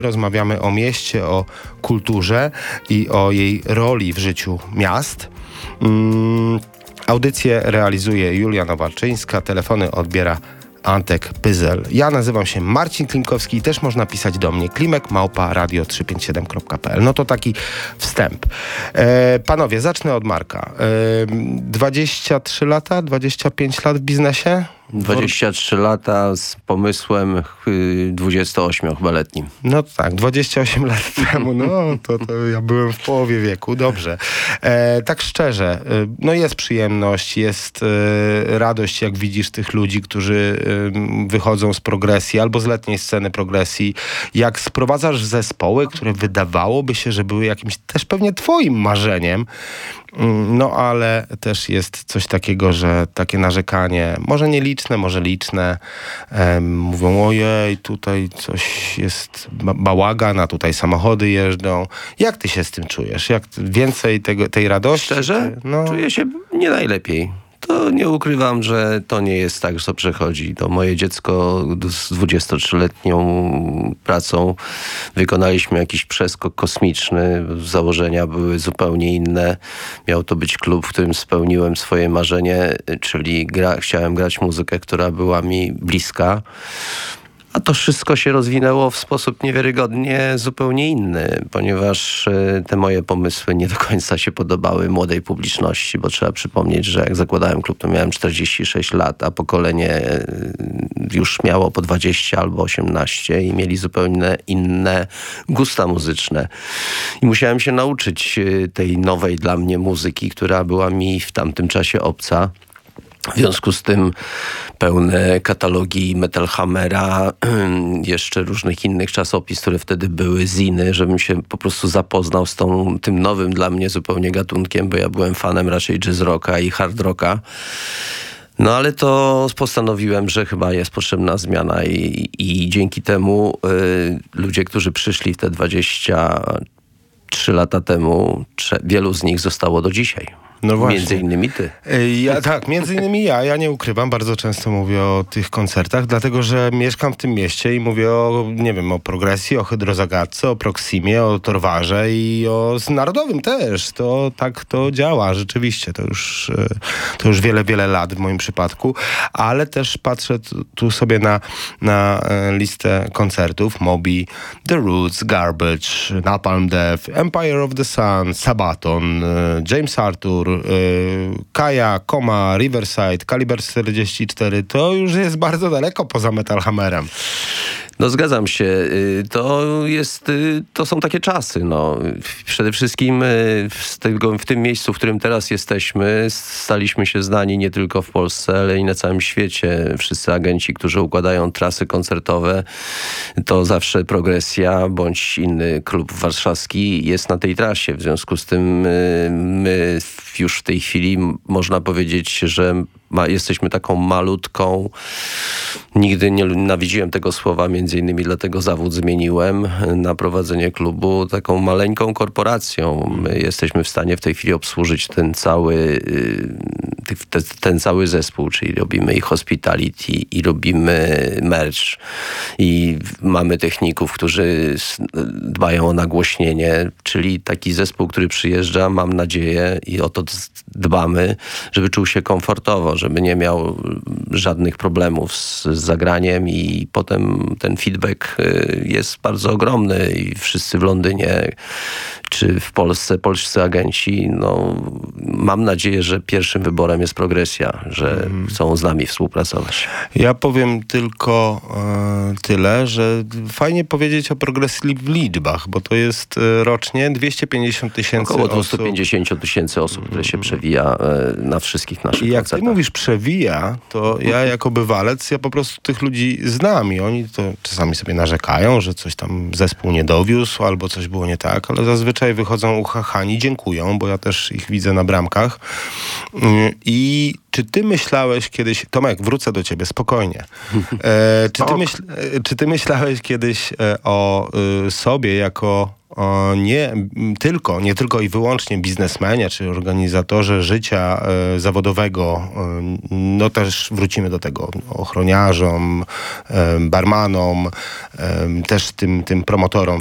Rozmawiamy o mieście, o kulturze i o jej roli w życiu miast. Audycję realizuje Julia Nowaczyńska, telefony odbiera Antek Pyzel. Ja nazywam się Marcin Klimkowski i też można pisać do mnie klimek@radio357.pl. No to taki wstęp. Panowie, zacznę od Marka. 23 lata, 25 lat w biznesie? 23 lata z pomysłem 28 chyba letnim. No tak, 28 lat temu, no to ja byłem w połowie wieku, dobrze. Tak szczerze, no jest przyjemność, jest radość, jak widzisz tych ludzi, którzy wychodzą z progresji albo z letniej sceny progresji. Jak sprowadzasz zespoły, które wydawałoby się, że były jakimś też pewnie twoim marzeniem, no ale też jest coś takiego, że takie narzekanie, może nieliczne, może liczne, mówią, ojej, tutaj coś jest bałagan, a tutaj samochody jeżdżą. Jak ty się z tym czujesz? Jak więcej tej radości? Szczerze? No. Czuję się nie najlepiej. To nie ukrywam, że to nie jest tak, że to przechodzi. To moje dziecko z 23-letnią pracą wykonaliśmy jakiś przeskok kosmiczny. Założenia były zupełnie inne. Miał to być klub, w którym spełniłem swoje marzenie, czyli chciałem grać muzykę, która była mi bliska. A to wszystko się rozwinęło w sposób niewiarygodnie zupełnie inny, ponieważ te moje pomysły nie do końca się podobały młodej publiczności, bo trzeba przypomnieć, że jak zakładałem klub, to miałem 46 lat, a pokolenie już miało po 20 albo 18 i mieli zupełnie inne gusta muzyczne. I musiałem się nauczyć tej nowej dla mnie muzyki, która była mi w tamtym czasie obca. W związku z tym pełne katalogi Metal Hammera, jeszcze różnych innych czasopis, które wtedy były, ziny, żebym się po prostu zapoznał z tym nowym dla mnie zupełnie gatunkiem, bo ja byłem fanem raczej jazz rocka i hard rocka. No ale to postanowiłem, że chyba jest potrzebna zmiana i dzięki temu ludzie, którzy przyszli w te 23 lata temu, wielu z nich zostało do dzisiaj. No właśnie. Między innymi ty. Tak, między innymi ja. Ja nie ukrywam, bardzo często mówię o tych koncertach, dlatego że mieszkam w tym mieście i mówię o, nie wiem, o progresji, o hydrozagadce, o Proximie, o Torwarze i o Narodowym też. To tak to działa, rzeczywiście. To już wiele, wiele lat w moim przypadku, ale też patrzę tu sobie na listę koncertów. Moby, The Roots, Garbage, Napalm Death, Empire of the Sun, Sabaton, James Arthur, Kaja, Koma, Riverside, Kaliber 44, to już jest bardzo daleko poza Metal Hammerem. No zgadzam się. To są takie czasy. No. Przede wszystkim w tym miejscu, w którym teraz jesteśmy, staliśmy się znani nie tylko w Polsce, ale i na całym świecie. Wszyscy agenci, którzy układają trasy koncertowe, to zawsze Progresja bądź inny klub warszawski jest na tej trasie. W związku z tym my już w tej chwili można powiedzieć, że jesteśmy taką malutką, nigdy nie nienawidziłem tego słowa, między innymi dlatego zawód zmieniłem na prowadzenie klubu, taką maleńką korporacją. My jesteśmy w stanie w tej chwili obsłużyć ten cały zespół, czyli robimy i hospitality, i robimy merch, i mamy techników, którzy dbają o nagłośnienie, czyli taki zespół, który przyjeżdża, mam nadzieję, i o to dbamy, żeby czuł się komfortowo, żeby nie miał żadnych problemów z zagraniem i potem ten feedback jest bardzo ogromny i wszyscy w Londynie czy w Polsce, polscy agenci, no mam nadzieję, że pierwszym wyborem jest Progresja, że chcą z nami współpracować. Ja powiem tylko tyle, że fajnie powiedzieć o Progresji w liczbach, bo to jest rocznie 250 tysięcy około osób. 250 tysięcy osób, które się przewija na wszystkich naszych I jak koncertach. ty mówisz przewija, to ja jako bywalec, ja po prostu tych ludzi znam i oni to czasami sobie narzekają, że coś tam zespół nie dowiózł albo coś było nie tak, ale zazwyczaj wychodzą uchachani, dziękują, bo ja też ich widzę na bramkach. I czy ty myślałeś kiedyś, Tomek, wrócę do ciebie, spokojnie. Czy ty myślałeś kiedyś o sobie jako nie tylko i wyłącznie biznesmeni, czy organizatorzy życia zawodowego, no też wrócimy do tego, ochroniarzom, barmanom, też tym promotorom